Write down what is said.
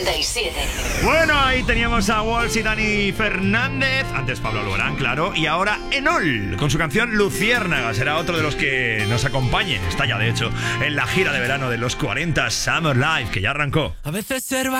87. Bueno, ahí teníamos a Walsh y Dani Fernández. Antes Pablo Alborán, claro. Y ahora Enol, con su canción Luciérnaga. Será otro de los que nos acompañe. Está ya, de hecho, en la gira de verano de los 40 Summer Live, que ya arrancó. A veces ser